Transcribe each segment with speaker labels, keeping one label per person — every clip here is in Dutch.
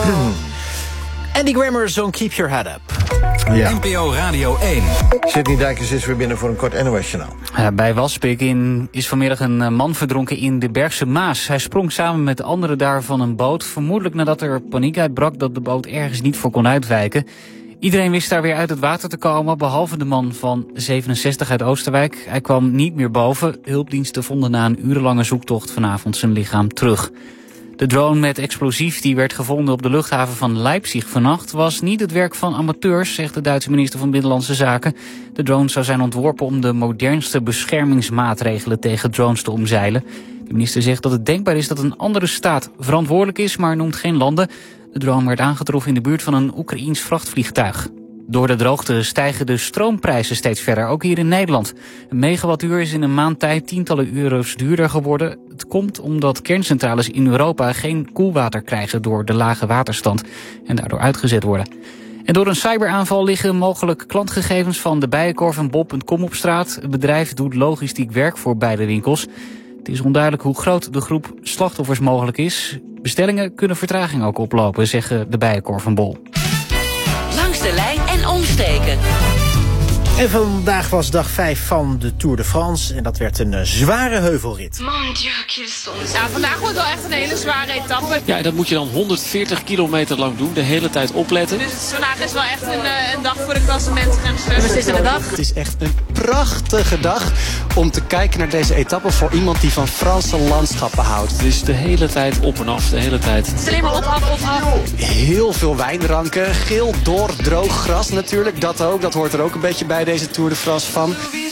Speaker 1: Andy Grammer, Don't Keep Your Head Up.
Speaker 2: Ja. NPO Radio 1.
Speaker 3: Sidney Dijkers is weer binnen voor een kort NOS-journaal.
Speaker 4: Bij Waspik is vanmiddag een man verdronken in de Bergse Maas. Hij sprong samen met anderen daar van een boot. Vermoedelijk nadat er paniek uitbrak dat de boot ergens niet voor kon uitwijken. Iedereen wist daar weer uit het water te komen, behalve de man van 67 uit Oosterwijk. Hij kwam niet meer boven. Hulpdiensten vonden na een urenlange zoektocht vanavond zijn lichaam terug. De drone met explosief die werd gevonden op de luchthaven van Leipzig vannacht was niet het werk van amateurs, zegt de Duitse minister van Binnenlandse Zaken. De drone zou zijn ontworpen om de modernste beschermingsmaatregelen tegen drones te omzeilen. De minister zegt dat het denkbaar is dat een andere staat verantwoordelijk is, maar noemt geen landen. De drone werd aangetroffen in de buurt van een Oekraïens vrachtvliegtuig. Door de droogte stijgen de stroomprijzen steeds verder, ook hier in Nederland. Een megawattuur is in een maand tijd tientallen euro's duurder geworden. Het komt omdat kerncentrales in Europa geen koelwater krijgen door de lage waterstand en daardoor uitgezet worden. En door een cyberaanval liggen mogelijk klantgegevens van de Bijenkorf en Bol.com op straat. Het bedrijf doet logistiek werk voor beide winkels. Het is onduidelijk hoe groot de groep slachtoffers mogelijk is. Bestellingen kunnen vertraging ook oplopen, zeggen de Bijenkorf en Bol.
Speaker 5: Langs de lijn en omsteken.
Speaker 1: En vandaag was dag 5 van de Tour de France. En dat werd een zware heuvelrit.
Speaker 6: Ja, vandaag wordt wel echt een hele zware etappe.
Speaker 7: Ja, en dat moet je dan 140 kilometer lang doen. De hele tijd opletten.
Speaker 6: Dus vandaag is wel echt een dag voor de klassementsrensters.
Speaker 5: Wat is er de dag?
Speaker 8: Het is echt een prachtige dag om te kijken naar deze etappe voor iemand die van Franse landschappen houdt.
Speaker 7: Het is de hele tijd op en af, de hele tijd.
Speaker 6: Het is alleen maar op, af.
Speaker 8: Heel veel wijnranken, geel door droog gras natuurlijk. Dat ook, dat hoort er ook een beetje bij deze Tour de France van.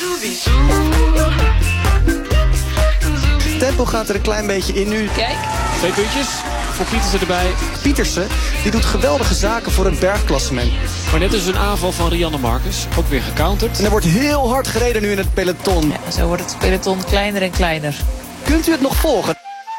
Speaker 8: Tempo gaat er een klein beetje in nu.
Speaker 6: Kijk.
Speaker 7: 2 puntjes voor Pietersen erbij.
Speaker 8: Pietersen, die doet geweldige zaken voor het bergklassement.
Speaker 7: Maar net is een aanval van Rianne Marcus, ook weer gecounterd.
Speaker 8: En er wordt heel hard gereden nu in het peloton.
Speaker 5: Ja, zo wordt het peloton kleiner en kleiner.
Speaker 8: Kunt u het nog volgen?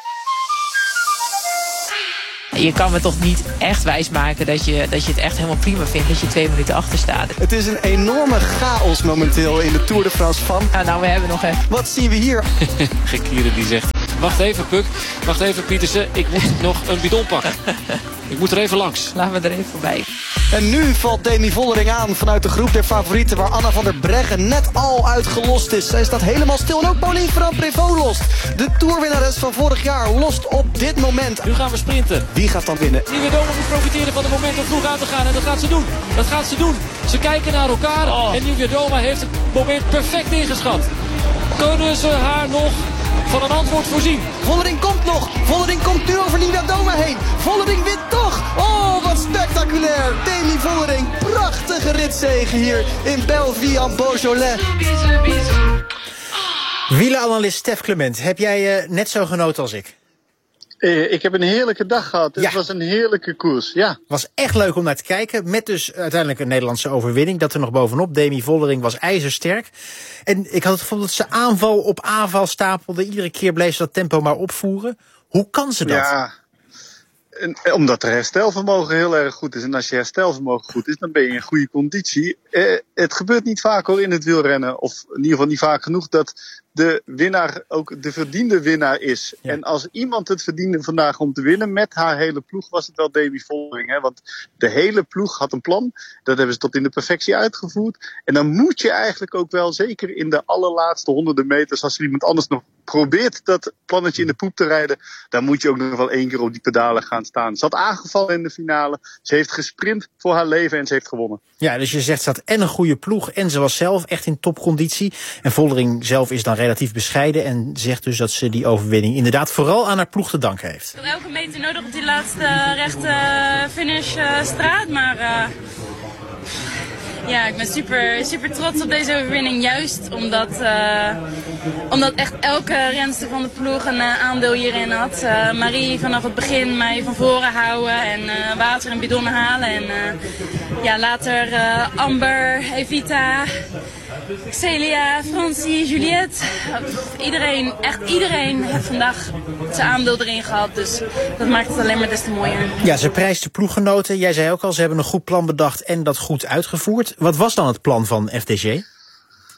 Speaker 5: Je kan me toch niet echt wijsmaken dat je het echt helemaal prima vindt dat je 2 minuten achter staat.
Speaker 8: Het is een enorme chaos momenteel in de Tour de France van.
Speaker 5: Nou, we hebben nog even.
Speaker 8: Wat zien we hier?
Speaker 7: Gekieren die zegt, wacht even Puk, wacht even Pietersen, ik moet nog een bidon pakken. Ik moet er even langs.
Speaker 5: Laten we er even voorbij.
Speaker 8: En nu valt Demi Vollering aan vanuit de groep der favorieten waar Anna van der Breggen net al uitgelost is. Zij staat helemaal stil en ook Pauline Ferrand-Prévot lost. De toerwinnares van vorig jaar lost op dit moment.
Speaker 7: Nu gaan we sprinten.
Speaker 8: Wie gaat dan winnen?
Speaker 7: Nieuwe Doma moet profiteren van het moment om vroeg aan te gaan en dat gaat ze doen. Dat gaat ze doen. Ze kijken naar elkaar en Nieuwe Doma heeft het moment perfect ingeschat. Kunnen ze haar nog van een antwoord voorzien?
Speaker 8: Vollering komt nog. Vollering komt nu over Nieuwe Doma heen. Vollering wint toch. Oh, wat spectaculair. Demi Vollering. Prachtige ritzege hier in Belleville-en-Beaujolais.
Speaker 1: Wielenanalist Stef Clement, heb jij net zo genoten als ik?
Speaker 9: Ik heb een heerlijke dag gehad. Ja. Het was een heerlijke koers, ja.
Speaker 1: Het was echt leuk om naar te kijken. Met dus uiteindelijk een Nederlandse overwinning. Dat er nog bovenop. Demi Vollering was ijzersterk. En ik had het gevoel dat ze aanval op aanval stapelde. Iedere keer bleef ze dat tempo maar opvoeren. Hoe kan ze dat? Ja,
Speaker 9: omdat er herstelvermogen heel erg goed is. En als je herstelvermogen goed is, dan ben je in goede conditie. Het gebeurt niet vaak hoor in het wielrennen. Of in ieder geval niet vaak genoeg dat de winnaar ook de verdiende winnaar is. Ja. En als iemand het verdiende vandaag om te winnen met haar hele ploeg, was het wel Demi Vollering. Hè? Want de hele ploeg had een plan. Dat hebben ze tot in de perfectie uitgevoerd. En dan moet je eigenlijk ook wel, zeker in de allerlaatste honderden meters, als er iemand anders nog probeert dat plannetje in de poep te rijden, dan moet je ook nog wel 1 keer op die pedalen gaan staan. Ze had aangevallen in de finale. Ze heeft gesprint voor haar leven en ze heeft gewonnen.
Speaker 1: Ja, dus je zegt ze had en een goede ploeg en ze was zelf echt in topconditie. En Vollering zelf is dan relatief bescheiden en zegt dus dat ze die overwinning inderdaad vooral aan haar ploeg te danken heeft.
Speaker 6: Ik had elke meter nodig op die laatste rechte finish straat, maar ja, ik ben super trots op deze overwinning. Juist omdat echt elke renster van de ploeg een aandeel hierin had. Marie vanaf het begin mij van voren houden en water en bidonnen halen. En ja, later Amber, Evita, Celia, Francie, Juliette. Iedereen heeft vandaag zijn aandeel erin gehad. Dus dat maakt het alleen maar des te mooier.
Speaker 1: Ja, ze prijst de ploeggenoten. Jij zei ook al, ze hebben een goed plan bedacht en dat goed uitgevoerd. Wat was dan het plan van FDG?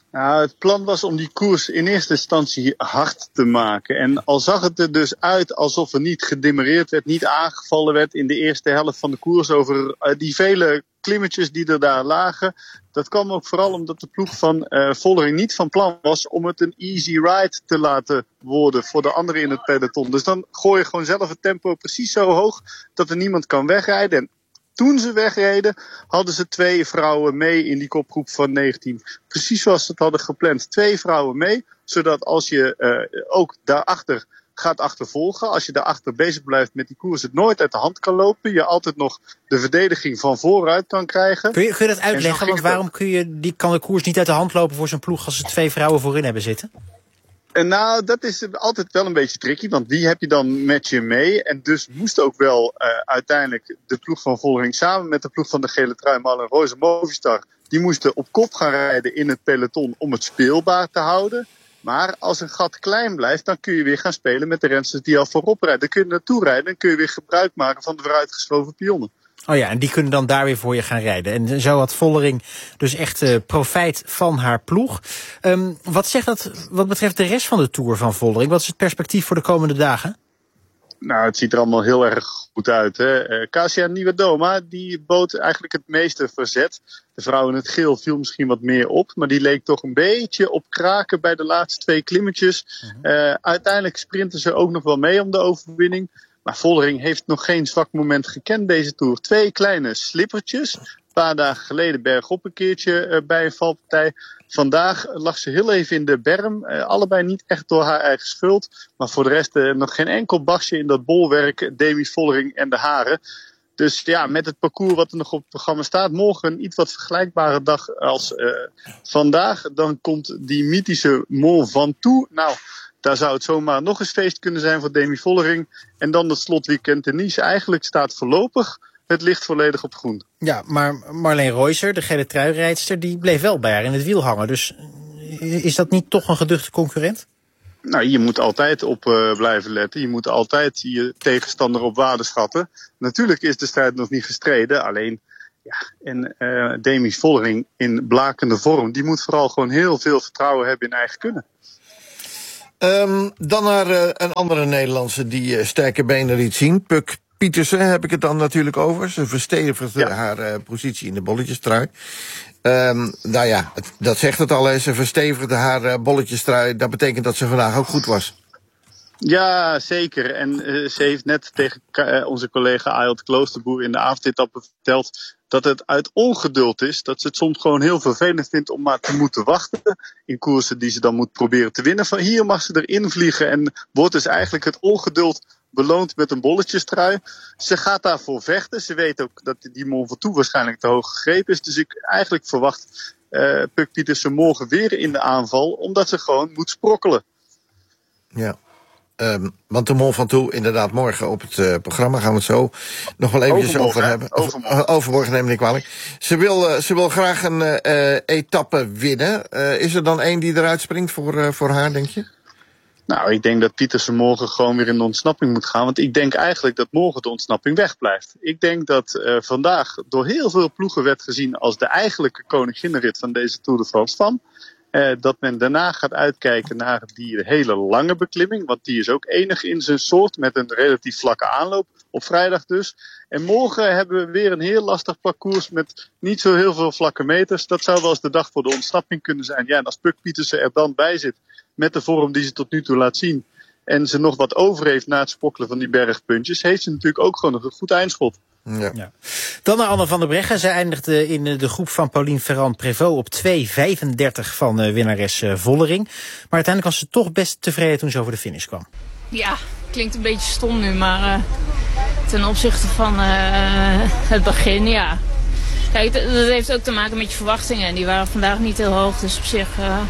Speaker 9: Nou, het plan was om die koers in eerste instantie hard te maken. En al zag het er dus uit alsof er niet gedemereerd werd, niet aangevallen werd in de eerste helft van de koers over die vele klimmetjes die er daar lagen. Dat kwam ook vooral omdat de ploeg van Vollering niet van plan was om het een easy ride te laten worden voor de anderen in het peloton. Dus dan gooi je gewoon zelf het tempo precies zo hoog dat er niemand kan wegrijden. En toen ze wegreden, hadden ze 2 vrouwen mee in die kopgroep van 19. Precies zoals ze het hadden gepland. 2 vrouwen mee, zodat als je ook daarachter gaat achtervolgen, als je daarachter bezig blijft met die koers, het nooit uit de hand kan lopen. Je altijd nog de verdediging van vooruit kan krijgen.
Speaker 1: Kun je dat uitleggen? Want waarom kan de koers niet uit de hand lopen voor zo'n ploeg als ze 2 vrouwen voorin hebben zitten?
Speaker 9: Nou, dat is altijd wel een beetje tricky, want wie heb je dan met je mee? En dus moest ook wel uiteindelijk de ploeg van Vollering samen met de ploeg van de gele trui, Marlen Reus en Movistar, die moesten op kop gaan rijden in het peloton om het speelbaar te houden. Maar als een gat klein blijft, dan kun je weer gaan spelen met de rensters die al voorop rijden. Dan kun je naartoe rijden en kun je weer gebruik maken van de vooruitgeschoven pionnen.
Speaker 1: Oh ja, en die kunnen dan daar weer voor je gaan rijden. En zo had Vollering dus echt profijt van haar ploeg. Wat zegt dat wat betreft de rest van de Tour van Vollering? Wat is het perspectief voor de komende dagen?
Speaker 9: Nou, het ziet er allemaal heel erg goed uit, hè. Kasia Niewiadoma, die bood eigenlijk het meeste verzet. De vrouw in het geel viel misschien wat meer op, maar die leek toch een beetje op kraken bij de laatste 2 klimmetjes. Uiteindelijk sprinten ze ook nog wel mee om de overwinning. Maar Vollering heeft nog geen zwak moment gekend deze Tour. 2 kleine slippertjes. Een paar dagen geleden bergop een keertje bij een valpartij. Vandaag lag ze heel even in de berm. Allebei niet echt door haar eigen schuld. Maar voor de rest nog geen enkel basje in dat bolwerk. Demi Vollering en de haren. Dus ja, met het parcours wat er nog op het programma staat. Morgen een iets wat vergelijkbare dag als vandaag. Dan komt die mythische Mont Ventoux. Nou, daar zou het zomaar nog eens feest kunnen zijn voor Demi Vollering. En dan het slotweekend in Nice. Eigenlijk staat voorlopig het licht volledig op groen.
Speaker 1: Ja, maar Marleen Reusser, de gele truirijdster, die bleef wel bij haar in het wiel hangen. Dus is dat niet toch een geduchte concurrent?
Speaker 9: Nou, je moet altijd op blijven letten. Je moet altijd je tegenstander op waarde schatten. Natuurlijk is de strijd nog niet gestreden. Alleen, Demi Vollering in blakende vorm, die moet vooral gewoon heel veel vertrouwen hebben in eigen kunnen.
Speaker 3: Dan naar een andere Nederlandse die sterke benen liet zien. Puk Pietersen heb ik het dan natuurlijk over. Ze verstevigde haar positie in de bolletjestrui. Nou ja, dat zegt het al. Ze verstevigde haar bolletjestrui. Dat betekent dat ze vandaag ook goed was.
Speaker 9: Ja, zeker. En ze heeft net tegen onze collega Ayotte Kloosterboer in de avondetappe verteld dat het uit ongeduld is. Dat ze het soms gewoon heel vervelend vindt om maar te moeten wachten in koersen die ze dan moet proberen te winnen. Van hier mag ze erin vliegen en wordt dus eigenlijk het ongeduld beloond met een bolletjestrui. Ze gaat daarvoor vechten. Ze weet ook dat die Mont Ventoux waarschijnlijk te hoog gegrepen is. Dus ik eigenlijk verwacht Puk Pietersen morgen weer in de aanval, omdat ze gewoon moet sprokkelen.
Speaker 3: Ja. Want de Mont Ventoux, inderdaad, morgen op het programma gaan we het zo nog wel eventjes over hebben. Overmorgen, neem ik niet kwalijk. Ze wil graag een etappe winnen. Is er dan één die eruit springt voor haar, denk je?
Speaker 9: Nou, ik denk dat Pietersen morgen gewoon weer in de ontsnapping moet gaan. Want ik denk eigenlijk dat morgen de ontsnapping wegblijft. Ik denk dat vandaag door heel veel ploegen werd gezien als de eigenlijke koninginnenrit van deze Tour de France van. Dat men daarna gaat uitkijken naar die hele lange beklimming. Want die is ook enig in zijn soort met een relatief vlakke aanloop. Op vrijdag dus. En morgen hebben we weer een heel lastig parcours met niet zo heel veel vlakke meters. Dat zou wel eens de dag voor de ontsnapping kunnen zijn. Ja, en als Puk Pietersen er dan bij zit met de vorm die ze tot nu toe laat zien. En ze nog wat over heeft na het spokkelen van die bergpuntjes. Heeft ze natuurlijk ook gewoon nog een goed eindschot.
Speaker 3: Ja.
Speaker 1: Ja. Dan naar Anne van der Breggen. Zij eindigde in de groep van Pauline Ferrand-Prévot op 2:35 van winnares Vollering. Maar uiteindelijk was ze toch best tevreden toen ze over de finish kwam.
Speaker 6: Ja, klinkt een beetje stom nu, maar ten opzichte van het begin, ja. Kijk, dat heeft ook te maken met je verwachtingen. En die waren vandaag niet heel hoog, dus op zich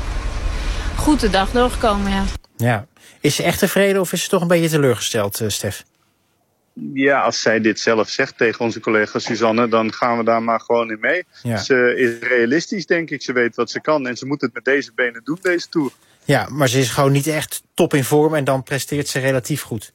Speaker 6: goed de dag doorgekomen, ja.
Speaker 1: Ja. Is ze echt tevreden of is ze toch een beetje teleurgesteld, Stef?
Speaker 9: Ja, als zij dit zelf zegt tegen onze collega Suzanne, dan gaan we daar maar gewoon in mee.
Speaker 1: Ja.
Speaker 9: Ze is realistisch, denk ik. Ze weet wat ze kan en ze moet het met deze benen doen, deze Tour.
Speaker 1: Ja, maar ze is gewoon niet echt top in vorm en dan presteert ze relatief goed.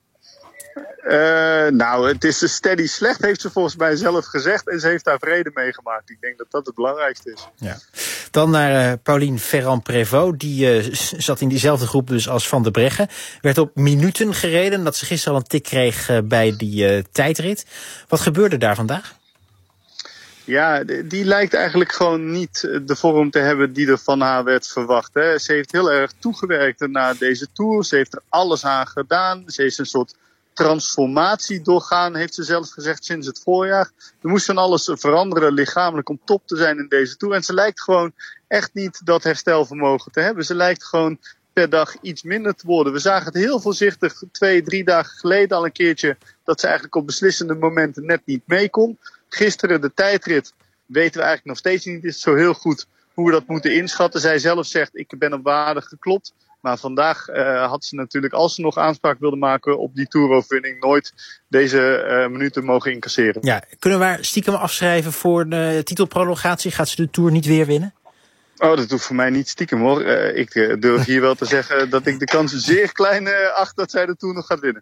Speaker 9: Nou, het is steady slecht, heeft ze volgens mij zelf gezegd. En ze heeft daar vrede mee gemaakt. Ik denk dat dat het belangrijkste is.
Speaker 1: Ja. Dan naar Pauline Ferrand-Prévot. Die zat in diezelfde groep dus als Van der Breggen. Werd op minuten gereden, dat ze gisteren al een tik kreeg bij die tijdrit. Wat gebeurde daar vandaag?
Speaker 9: Ja, die lijkt eigenlijk gewoon niet de vorm te hebben die er van haar werd verwacht. Hè. Ze heeft heel erg toegewerkt naar deze Tour. Ze heeft er alles aan gedaan. Ze heeft een soort transformatie doorgaan, heeft ze zelf gezegd, sinds het voorjaar. Er moest van alles veranderen lichamelijk om top te zijn in deze Tour. En ze lijkt gewoon echt niet dat herstelvermogen te hebben. Ze lijkt gewoon per dag iets minder te worden. We zagen het heel voorzichtig 2-3 dagen geleden al een keertje dat ze eigenlijk op beslissende momenten net niet mee kon. Gisteren de tijdrit weten we eigenlijk nog steeds niet is zo heel goed hoe we dat moeten inschatten. Zij zelf zegt, ik ben op waarde geklopt. Maar vandaag had ze natuurlijk, als ze nog aanspraak wilde maken op die toeroverwinning, nooit deze minuten mogen incasseren.
Speaker 1: Ja, kunnen we haar stiekem afschrijven voor de titelprolongatie? Gaat ze de Tour niet weer winnen?
Speaker 9: Oh, dat hoeft voor mij niet stiekem hoor. Ik durf hier wel te zeggen dat ik de kans zeer klein acht dat zij de Tour nog gaat winnen.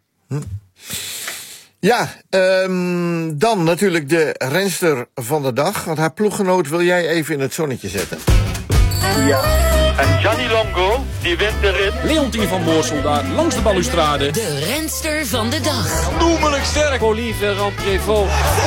Speaker 3: Ja, dan natuurlijk de renster van de dag. Want haar ploeggenoot wil jij even in het zonnetje zetten.
Speaker 10: Ja. En Gianni Longo, die wint de rit.
Speaker 7: Leontien van Moorsel daar langs de balustrade.
Speaker 11: De renster van de dag.
Speaker 7: Noemelijk sterk. Pauline Ferrand-Prévot.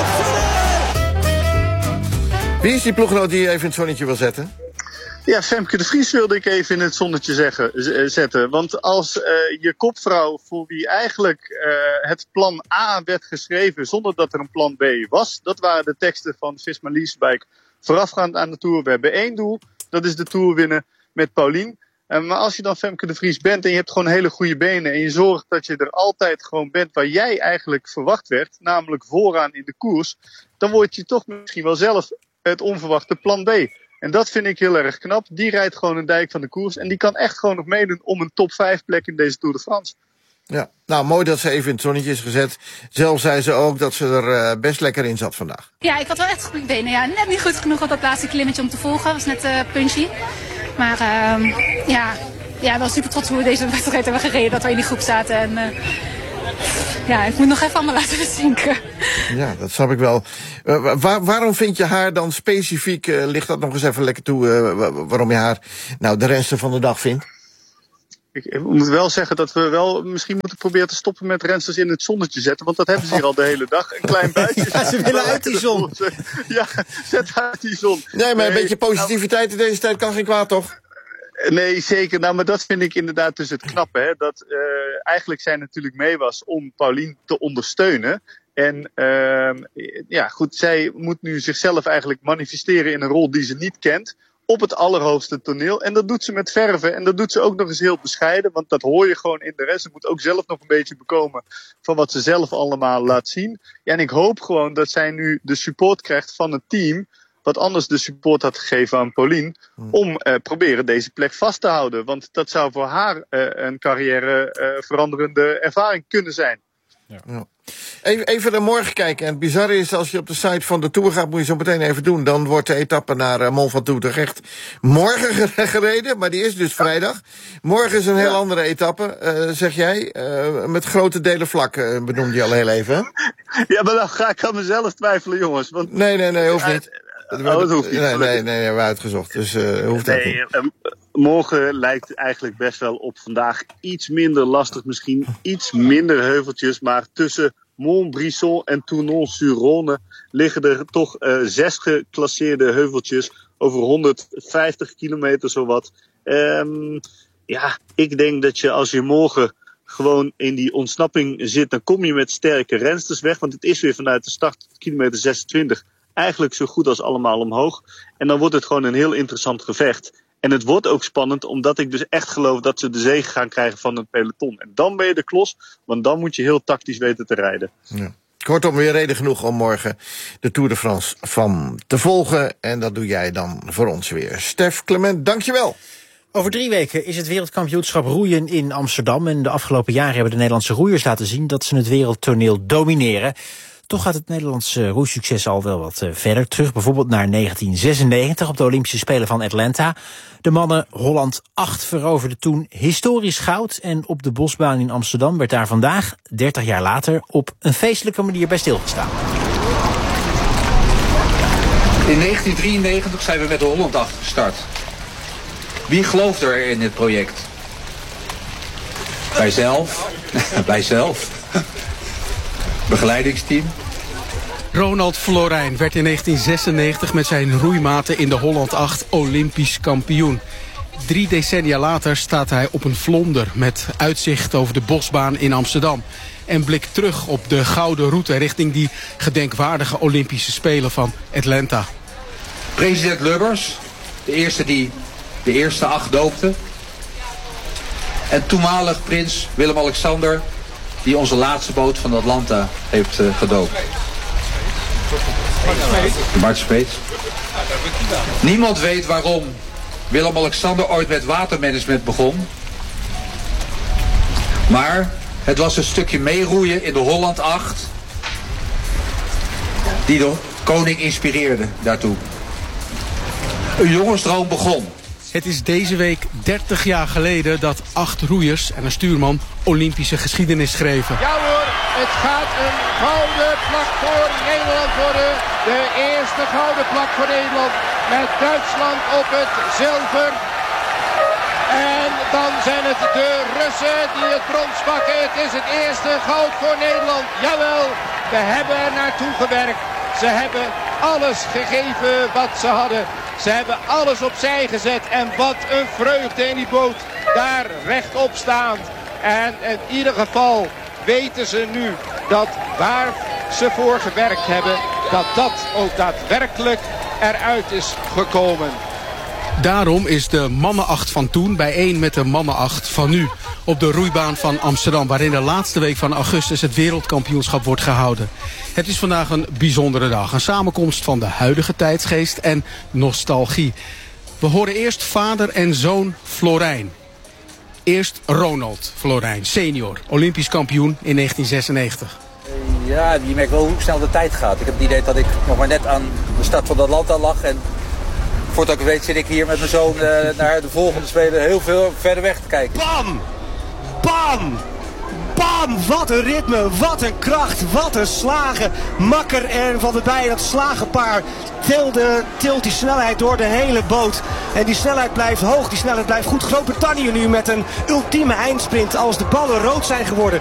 Speaker 3: Wie is die ploeggenoot die je even in het zonnetje wil zetten?
Speaker 9: Ja, Femke de Vries wilde ik even in het zonnetje zetten. Want als je kopvrouw, voor wie eigenlijk het plan A werd geschreven zonder dat er een plan B was. Dat waren de teksten van Visma Leasebike voorafgaand aan de Tour. We hebben 1 doel, dat is de Tour winnen met Pauline. Maar als je dan Femke de Vries bent en je hebt gewoon hele goede benen en je zorgt dat je er altijd gewoon bent waar jij eigenlijk verwacht werd, namelijk vooraan in de koers, dan word je toch misschien wel zelf het onverwachte plan B. En dat vind ik heel erg knap. Die rijdt gewoon een dijk van de koers en die kan echt gewoon nog meedoen om een top 5 plek in deze Tour de France.
Speaker 3: Ja, nou mooi dat ze even in het zonnetje is gezet. Zelf zei ze ook dat ze er best lekker in zat vandaag.
Speaker 12: Ja, ik had wel echt goede benen. Ja, net niet goed genoeg op dat laatste klimmetje om te volgen. Dat was net punchy. Maar ja, wel super trots hoe we deze wedstrijd hebben gereden. Dat we in die groep zaten. En ja, ik moet nog even allemaal laten zinken.
Speaker 3: Ja, dat snap ik wel. Waarom vind je haar dan specifiek, ligt dat nog eens even lekker toe, waarom je haar nou de renster van de dag vindt?
Speaker 9: Ik moet wel zeggen dat we wel misschien moeten proberen te stoppen met rensters in het zonnetje zetten. Want dat hebben ze hier al de hele dag. Een klein buitje.
Speaker 1: Ja, ze willen uit die zon.
Speaker 9: Ja, zet uit die zon.
Speaker 3: Nee, maar een beetje positiviteit in deze tijd kan geen kwaad, toch?
Speaker 9: Nee, zeker. Nou, maar dat vind ik inderdaad dus het knappe. Hè? Dat eigenlijk zij natuurlijk mee was om Pauline te ondersteunen. En ja, goed, zij moet nu zichzelf eigenlijk manifesteren in een rol die ze niet kent. Op het allerhoogste toneel. En dat doet ze met verve. En dat doet ze ook nog eens heel bescheiden. Want dat hoor je gewoon in de rest. Ze moet ook zelf nog een beetje bekomen van wat ze zelf allemaal laat zien. Ja, en ik hoop gewoon dat zij nu de support krijgt van het team. Wat anders de support had gegeven aan Pauline. Om proberen deze plek vast te houden. Want dat zou voor haar een carrière veranderende ervaring kunnen zijn.
Speaker 3: Ja. Even naar morgen kijken. En het bizarre is, als je op de site van de Tour gaat, moet je zo meteen even doen. Dan wordt de etappe naar Mont Ventoux echt morgen gereden. Maar die is dus vrijdag. Morgen is een heel andere etappe, zeg jij. Met grote delen vlak, benoemde je al heel even. Hè?
Speaker 9: Ja, maar dan ga ik aan mezelf twijfelen, jongens. Want
Speaker 3: nee, hoeft niet.
Speaker 9: Dat hoeft niet.
Speaker 3: Nee, we hebben uitgezocht. Dus hoeft dat niet.
Speaker 10: Morgen lijkt eigenlijk best wel op vandaag iets minder lastig. Misschien iets minder heuveltjes. Maar tussen Montbrison en Tournon-sur-Rhône liggen er toch 6 geclasseerde heuveltjes. Over 150 kilometer zowat. Ja, ik denk dat je als je morgen gewoon in die ontsnapping zit, dan kom je met sterke rensters weg. Want het is weer vanuit de start kilometer 26 eigenlijk zo goed als allemaal omhoog. En dan wordt het gewoon een heel interessant gevecht. En het wordt ook spannend, omdat ik dus echt geloof dat ze de zege gaan krijgen van het peloton. En dan ben je de klos, want dan moet je heel tactisch weten te rijden.
Speaker 3: Ja. Kortom, weer reden genoeg om morgen de Tour de France van te volgen. En dat doe jij dan voor ons weer. Stef Clement, dankjewel.
Speaker 1: Over 3 weken is het wereldkampioenschap roeien in Amsterdam. En de afgelopen jaren hebben de Nederlandse roeiers laten zien dat ze het wereldtoneel domineren. Toch gaat het Nederlandse roeisucces al wel wat verder terug. Bijvoorbeeld naar 1996 op de Olympische Spelen van Atlanta. De mannen Holland 8 veroverden toen historisch goud. En op de Bosbaan in Amsterdam werd daar vandaag, 30 jaar later, op een feestelijke manier bij stilgestaan.
Speaker 13: In 1993 zijn we met de Holland 8 gestart. Wie gelooft er in dit project? Wij zelf. Wij zelf. Begeleidingsteam.
Speaker 14: Ronald Florijn werd in 1996 met zijn roeimaten in de Holland 8 Olympisch kampioen. 3 decennia later staat hij op een vlonder met uitzicht over de bosbaan in Amsterdam. En blikt terug op de gouden route richting die gedenkwaardige Olympische Spelen van Atlanta.
Speaker 13: President Lubbers, de eerste die de eerste 8 doopte. En toenmalig prins Willem-Alexander, die onze laatste boot van Atlanta heeft gedoopt. Bart Smeets. Niemand weet waarom Willem-Alexander ooit met watermanagement begon. Maar het was een stukje meeroeien in de Holland 8... die de koning inspireerde daartoe. Een jongensdroom begon.
Speaker 14: Het is deze week 30 jaar geleden dat 8 roeiers en een stuurman Olympische geschiedenis schreven.
Speaker 15: Ja hoor, het gaat een gouden plak voor Nederland worden. De eerste gouden plak voor Nederland met Duitsland op het zilver. En dan zijn het de Russen die het brons pakken. Het is het eerste goud voor Nederland. Jawel, we hebben er naartoe gewerkt. Ze hebben alles gegeven wat ze hadden. Ze hebben alles opzij gezet. En wat een vreugde in die boot. Daar rechtop staand. En in ieder geval weten ze nu dat waar ze voor gewerkt hebben, dat ook daadwerkelijk eruit is gekomen.
Speaker 14: Daarom is de mannenacht van toen bijeen met de mannenacht van nu. Op de roeibaan van Amsterdam, waarin de laatste week van augustus het wereldkampioenschap wordt gehouden. Het is vandaag een bijzondere dag. Een samenkomst van de huidige tijdsgeest en nostalgie. We horen eerst vader en zoon Florijn. Eerst Ronald Florijn, senior, Olympisch kampioen in 1996.
Speaker 16: Ja, je merkt wel hoe snel de tijd gaat. Ik heb het idee dat ik nog maar net aan de start van Atlanta lag. En voordat ik het weet zit ik hier met mijn zoon naar de volgende Spelen heel veel verder weg te kijken.
Speaker 17: Bam! Bam! Bam! Wat een ritme, wat een kracht, wat een slagen. Makker en Van der Bijen, dat slagenpaar, tilt die snelheid door de hele boot. En die snelheid blijft hoog, die snelheid blijft goed. Groot-Brittannië nu met een ultieme eindsprint als de ballen rood zijn geworden.